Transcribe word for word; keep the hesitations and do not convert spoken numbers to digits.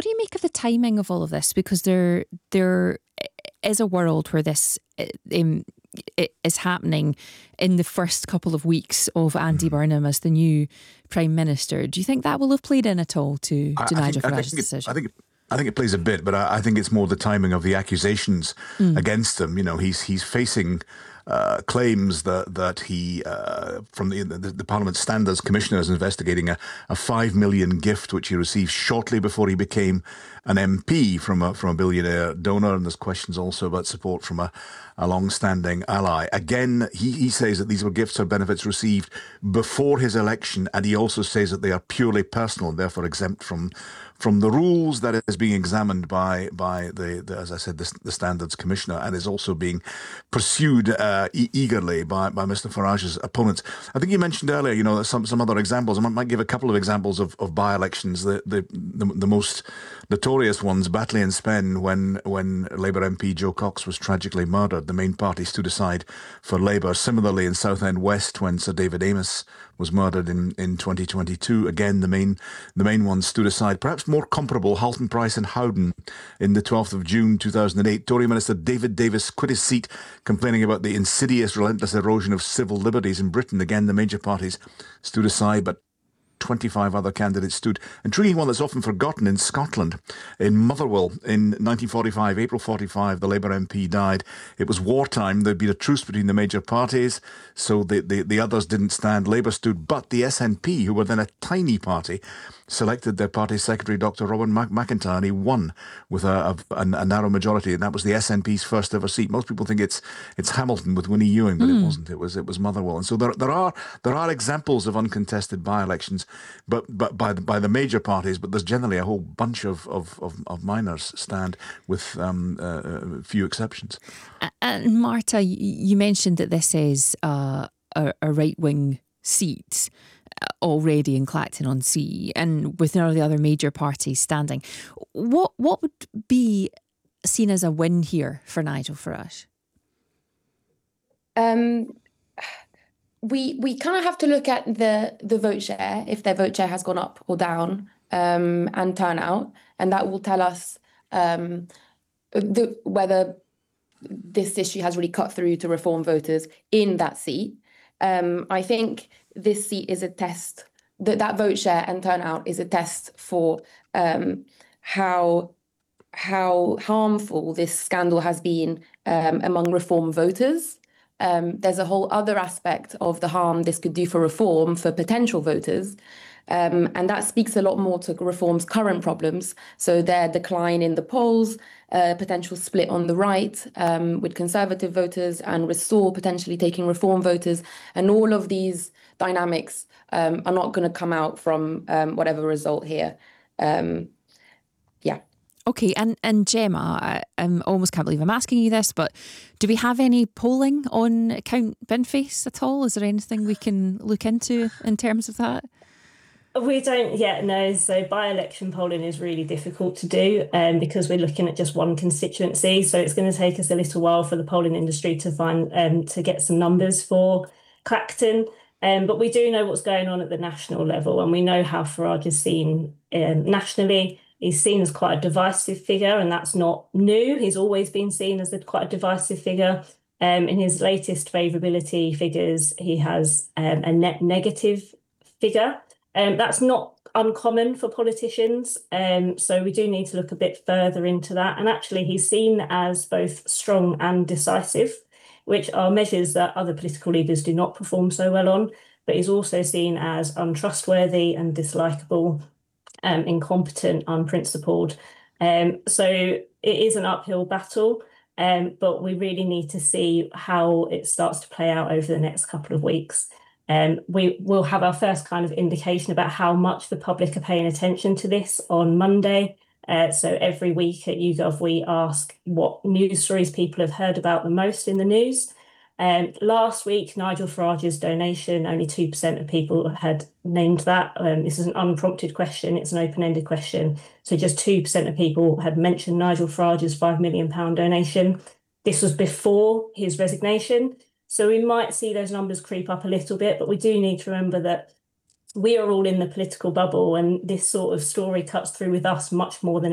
what do you make of the timing of all of this? Because there there is a world where this um, is happening in the first couple of weeks of Andy Burnham as the new Prime Minister. Do you think that will have played in at all to, to I, Nigel I think, Farage's I decision? I think it, I think it plays a bit, but I, I think it's more the timing of the accusations mm. against him. You know, he's he's facing uh, claims that that he uh, from the, the the Parliament Standards Commissioner is investigating a, a five million gift which he received shortly before he became an M P from a from a billionaire donor, and there's questions also about support from a, a long-standing ally. Again, he, he says that these were gifts or benefits received before his election, and he also says that they are purely personal and therefore exempt from from the rules that is being examined by by the, the as I said, the, the Standards Commissioner, and is also being pursued uh, e- eagerly by, by Mister Farage's opponents. I think you mentioned earlier, you know, some some other examples. I might, might give a couple of examples of, of by-elections. The, the the the most notorious ones, Batley and Spen, when when Labour M P Joe Cox was tragically murdered, the main party stood aside for Labour. Similarly, in Southend West, when Sir David Amess was murdered in, in twenty twenty-two, again the main the main ones stood aside. Perhaps more comparable, Halton Price and Howden in the twelfth of June two thousand eight. Tory Minister David Davis quit his seat, complaining about the insidious, relentless erosion of civil liberties in Britain. Again, the major parties stood aside, but twenty-five other candidates stood. Intriguing one that's often forgotten in Scotland. In Motherwell in nineteen forty-five, April forty-five, the Labour M P died. It was wartime. There'd been a truce between the major parties, so the, the, the others didn't stand. Labour stood, but the S N P, who were then a tiny party, selected their party secretary, Doctor Robin Mac- McIntyre, and he won with a, a, a narrow majority, and that was the S N P's first ever seat. Most people think it's it's Hamilton with Winnie Ewing, but mm. it wasn't. It was it was Motherwell. And so there there are there are examples of uncontested by-elections, but but by the, by the major parties. But there's generally a whole bunch of of, of, of minors stand, with um, uh, a few exceptions. And Marta, you mentioned that this is uh, a, a right-wing seat already in Clacton-on-Sea, and with none of the other major parties standing. What what would be seen as a win here for Nigel Farage? Um, we we kind of have to look at the the vote share, if their vote share has gone up or down, um, and turnout, and that will tell us um, the, whether this issue has really cut through to Reform voters in that seat. Um, I think this seat is a test, that that vote share and turnout is a test for um, how how harmful this scandal has been um, among Reform voters. Um, there's a whole other aspect of the harm this could do for Reform, for potential voters. Um, and that speaks a lot more to Reform's current problems. So their decline in the polls, uh, potential split on the right um, with Conservative voters, and Restore potentially taking Reform voters. And all of these dynamics um, are not going to come out from um, whatever result here. Um, yeah. Okay, and, and Gemma, I, I almost can't believe I'm asking you this, but do we have any polling on Count Binface at all? Is there anything we can look into in terms of that? We don't yet know. So by-election polling is really difficult to do um, because we're looking at just one constituency. So it's going to take us a little while for the polling industry to find um, to get some numbers for Clacton. Um, but we do know what's going on at the national level, and we know how Farage is seen um, nationally. He's seen as quite a divisive figure, and that's not new. He's always been seen as a, quite a divisive figure. Um, in his latest favourability figures, he has um, a net negative figure. Um, that's not uncommon for politicians, um, so we do need to look a bit further into that. And actually, he's seen as both strong and decisive, which are measures that other political leaders do not perform so well on. But he's also seen as untrustworthy and dislikable, um, incompetent, unprincipled. Um, so it is an uphill battle, um, but we really need to see how it starts to play out over the next couple of weeks. Um, we will have our first kind of indication about how much the public are paying attention to this on Monday. Uh, so every week at YouGov, we ask what news stories people have heard about the most in the news. Um, last week, Nigel Farage's donation, only two percent of people had named that. Um, this is an unprompted question. It's an open-ended question. So just two percent of people had mentioned Nigel Farage's five million pounds donation. This was before his resignation. So we might see those numbers creep up a little bit, but we do need to remember that we are all in the political bubble, and this sort of story cuts through with us much more than